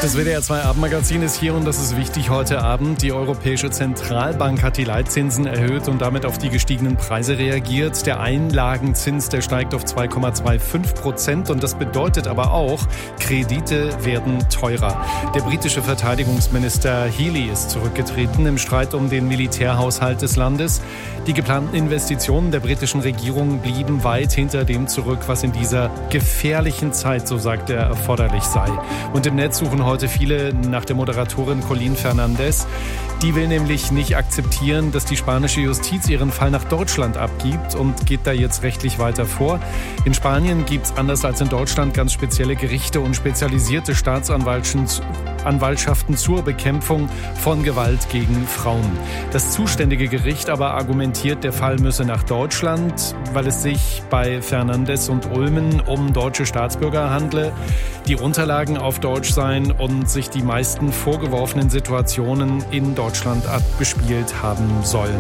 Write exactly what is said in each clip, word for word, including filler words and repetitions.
Das W D R zwei Abendmagazin ist hier und das ist wichtig heute Abend. Die Europäische Zentralbank hat die Leitzinsen erhöht und damit auf die gestiegenen Preise reagiert. Der Einlagenzins, der steigt auf zwei Komma fünfundzwanzig Prozent und das bedeutet aber auch, Kredite werden teurer. Der britische Verteidigungsminister Healey ist zurückgetreten im Streit um den Militärhaushalt des Landes. Die geplanten Investitionen der britischen Regierung blieben weit hinter dem zurück, was in dieser gefährlichen Zeit, so sagt er, erforderlich sei. Und im Netz suchen heute viele nach der Moderatorin Colleen Fernandez. Die will nämlich nicht akzeptieren, dass die spanische Justiz ihren Fall nach Deutschland abgibt und geht da jetzt rechtlich weiter vor. In Spanien gibt es anders als in Deutschland ganz spezielle Gerichte und spezialisierte Staatsanwaltschaften zur Bekämpfung von Gewalt gegen Frauen. Das zuständige Gericht aber argumentiert, der Fall müsse nach Deutschland, weil es sich bei Fernandez und Ulmen um deutsche Staatsbürger handle, die Unterlagen auf Deutsch seien und sich die meisten vorgeworfenen Situationen in Deutschland abgespielt haben sollen.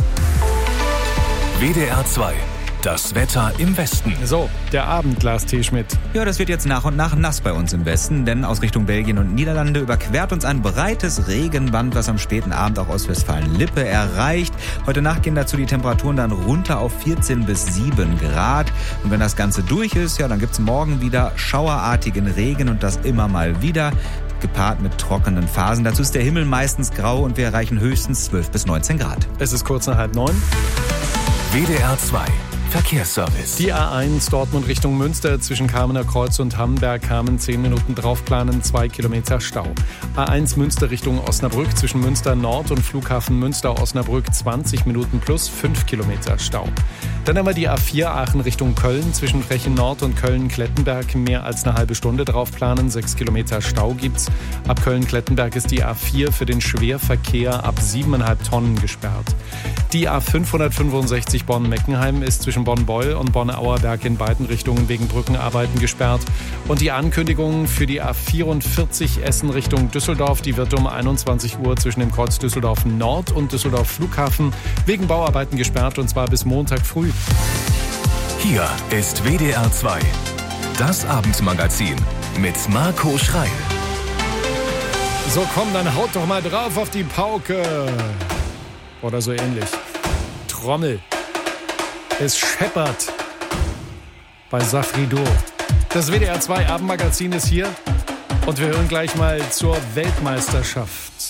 W D R zwei. Das Wetter im Westen. So, der Abend, Lars Teschmidt. Ja, das wird jetzt nach und nach nass bei uns im Westen, denn aus Richtung Belgien und Niederlande überquert uns ein breites Regenband, was am späten Abend auch Ostwestfalen-Lippe erreicht. Heute Nacht gehen dazu die Temperaturen dann runter auf vierzehn bis sieben Grad. Und wenn das Ganze durch ist, ja, dann gibt's morgen wieder schauerartigen Regen und das immer mal wieder, gepaart mit trockenen Phasen. Dazu ist der Himmel meistens grau und wir erreichen höchstens zwölf bis neunzehn Grad. Es ist kurz nach halb neun. W D R zwei. Verkehrsservice. Die A eins Dortmund Richtung Münster zwischen Kamener Kreuz und Hamberg kamen zehn Minuten draufplanen, zwei Kilometer Stau. A eins Münster Richtung Osnabrück zwischen Münster Nord und Flughafen Münster-Osnabrück zwanzig Minuten plus fünf Kilometer Stau. Dann haben wir die A vier Aachen Richtung Köln zwischen Frechen Nord und Köln-Klettenberg mehr als eine halbe Stunde draufplanen, sechs Kilometer Stau gibt's. Ab Köln-Klettenberg ist die A vier für den Schwerverkehr ab siebeneinhalb Tonnen gesperrt. Die A fünfhundertfünfundsechzig Bonn-Meckenheim ist zwischen Bonn-Beul und Bonn-Auerberg in beiden Richtungen wegen Brückenarbeiten gesperrt. Und die Ankündigung für die A vierundvierzig Essen Richtung Düsseldorf, die wird um einundzwanzig Uhr zwischen dem Kreuz Düsseldorf Nord und Düsseldorf Flughafen wegen Bauarbeiten gesperrt und zwar bis Montag früh. Hier ist W D R zwei. Das Abendmagazin mit Marco Schreil. So, komm, dann haut doch mal drauf auf die Pauke. Oder so ähnlich. Trommel. Es scheppert bei Safri Dur. Das W D R zwei Abendmagazin ist hier und wir hören gleich mal zur Weltmeisterschaft.